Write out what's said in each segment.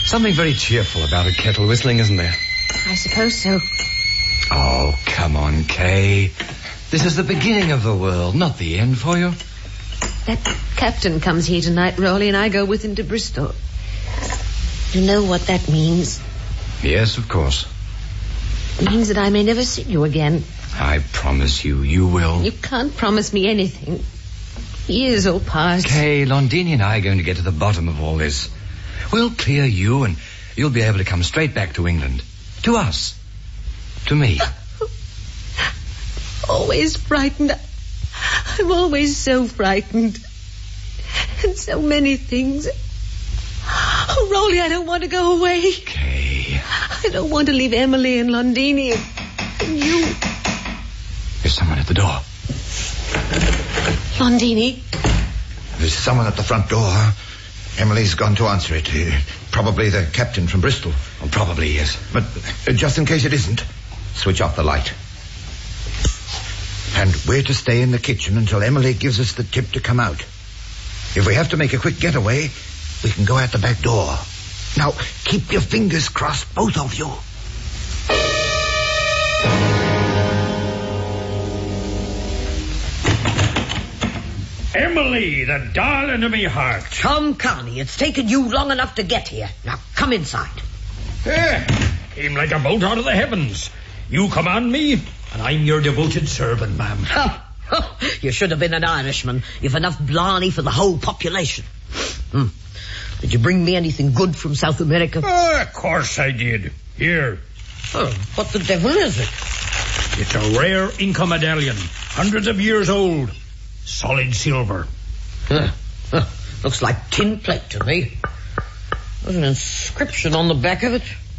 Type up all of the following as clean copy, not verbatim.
Something very cheerful about a kettle whistling, isn't there? I suppose so. Oh, come on, Kay. This is the beginning of the world, not the end for you. That captain comes here tonight, Raleigh, and I go with him to Bristol. You know what that means? Yes, of course. It means that I may never see you again. I promise you, you will. You can't promise me anything. Years will pass. Kay, Londini and I are going to get to the bottom of all this. We'll clear you and you'll be able to come straight back to England. To us. To me. Always frightened. I'm always so frightened. And so many things. Oh, Raleigh, I don't want to go away. Kay. I don't want to leave Emily and Londini and you. There's someone at the door. Londini? There's someone at the front door. Emily's gone to answer it. Probably the captain from Bristol. Oh, probably he is. But just in case it isn't, switch off the light. And we're to stay in the kitchen until Emily gives us the tip to come out. If we have to make a quick getaway, we can go out the back door. Now, keep your fingers crossed, both of you. Emily, the darling of me heart. Tom Carney, it's taken you long enough to get here. Now, come inside. Came like a bolt out of the heavens. You command me, and I'm your devoted servant, ma'am. You should have been an Irishman. You've enough blarney for the whole population. Did you bring me anything good from South America? Of course I did. Here. What the devil is it? It's a rare Inca medallion. Hundreds of years old. Solid silver. Looks like tin plate to me. There's an inscription on the back of it.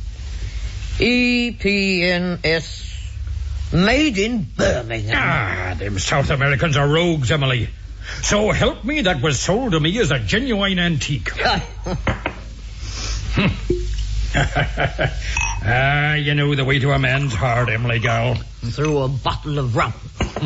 EPNS. Made in Birmingham. Them South Americans are rogues, Emily. So help me, that was sold to me as a genuine antique. You know the way to a man's heart, Emily gal. Through a bottle of rum.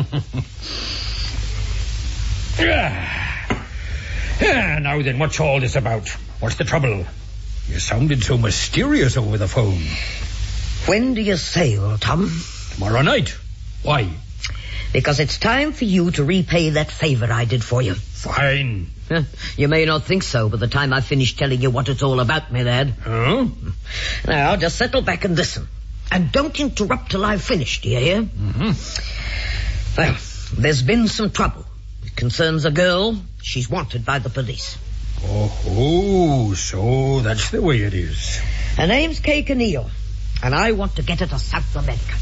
Now then, what's all this about? What's the trouble? You sounded so mysterious over the phone. When do you sail, Tom? Tomorrow night. Why? Because it's time for you to repay that favor I did for you. Fine. You may not think so by the time I finish telling you what it's all about, my lad. Oh? Now, just settle back and listen. And don't interrupt till I've finished, do you hear? Mm-hmm. Well, there's been some trouble. It concerns a girl. She's wanted by the police. Oh, so that's the way it is. Her name's Kay Keneal, and I want to get her to South America.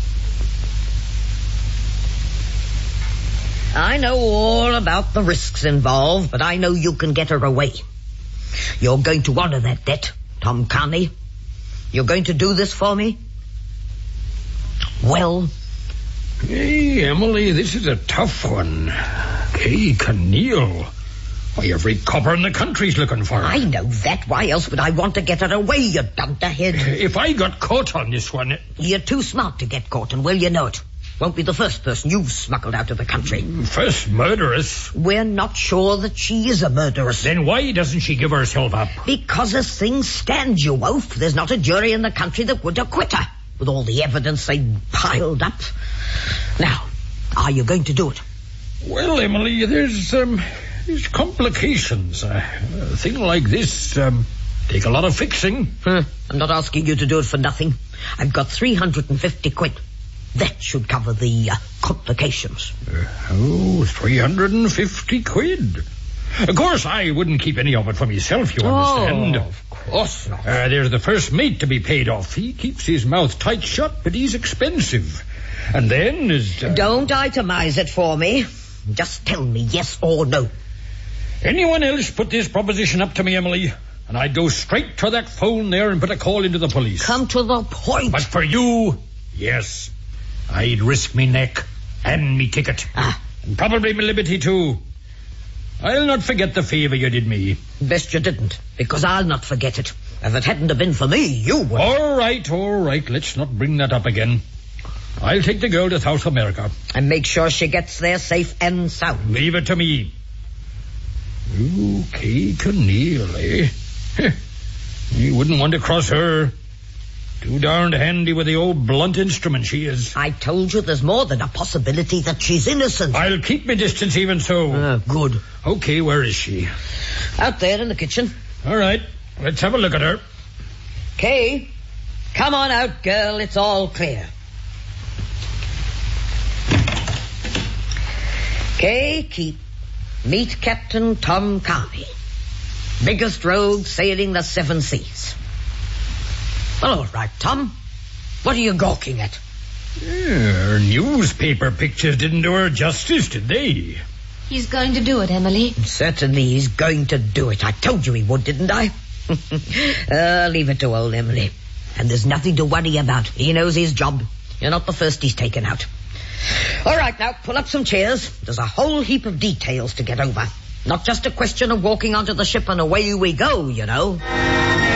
I know all about the risks involved, but I know you can get her away. You're going to honor that debt, Tom Carney. You're going to do this for me? Well... Hey, Emily, this is a tough one. Kay Keneal. Why, every copper in the country's looking for her. I know that. Why else would I want to get her away, you dunderhead? If I got caught on this one... You're too smart to get caught, and well, you know it. Won't be the first person you've smuggled out of the country. First murderess? We're not sure that she is a murderess. Then why doesn't she give herself up? Because as things stand, you oaf, there's not a jury in the country that would acquit her, with all the evidence they piled up. Now, are you going to do it? Well, Emily, there's complications. A thing like this take a lot of fixing. I'm not asking you to do it for nothing. I've got 350 quid. That should cover the complications. 350 quid. Of course, I wouldn't keep any of it for myself, you understand. Of course not. There's the first mate to be paid off. He keeps his mouth tight shut, but he's expensive. And then is... Don't itemize it for me. Just tell me yes or no. Anyone else put this proposition up to me, Emily, and I'd go straight to that phone there and put a call into the police. Come to the point. But for you, yes. I'd risk me neck and me ticket. And probably my liberty too. I'll not forget the favour you did me. Best you didn't, because I'll not forget it. If it hadn't have been for me, you would. All right. Let's not bring that up again. I'll take the girl to South America. And make sure she gets there safe and sound. Leave it to me. You, Kay Keneal, eh? You wouldn't want to cross her. Too darned handy with the old blunt instrument she is. I told you there's more than a possibility that she's innocent. I'll keep my distance even so. Good. Okay, where is she? Out there in the kitchen. All right, let's have a look at her. Kay, come on out, girl. It's all clear. Kay Keep, meet Captain Tom Carney. Biggest rogue sailing the 7 seas. Well, all right, Tom. What are you gawking at? Her newspaper pictures didn't do her justice, did they? He's going to do it, Emily. Certainly he's going to do it. I told you he would, didn't I? Leave it to old Emily. And there's nothing to worry about. He knows his job. You're not the first he's taken out. All right, now, pull up some chairs. There's a whole heap of details to get over. Not just a question of walking onto the ship and away we go, you know.